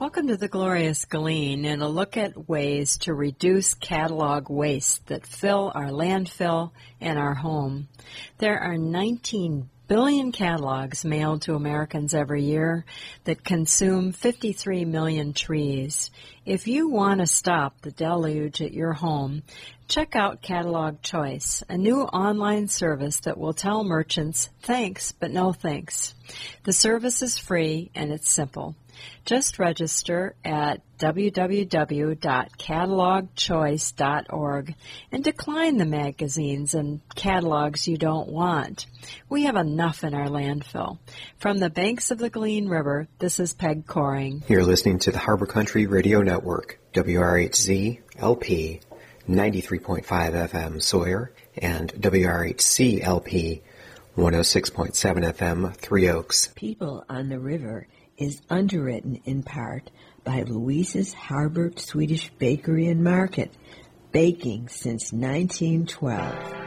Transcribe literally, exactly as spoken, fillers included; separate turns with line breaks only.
Welcome to the Glorious Glean and a look at ways to reduce catalog waste that fill our landfill and our home. There are nineteen billion catalogs mailed to Americans every year that consume fifty-three million trees. If you want to stop the deluge at your home, check out Catalog Choice, a new online service that will tell merchants thanks but no thanks. The service is free and it's simple. Just register at w w w dot catalog choice dot org and decline the magazines and catalogs you don't want. We have enough in our landfill. From the banks of the Glean River, this is Peg Coring.
You're listening to the Harbor Country Radio Network, W R H Z L P ninety-three point five F M Sawyer and W R H C L P one oh six point seven F M Three Oaks.
People on the River is underwritten in part by Louise's Harbor Swedish Bakery and Market, baking since nineteen twelve.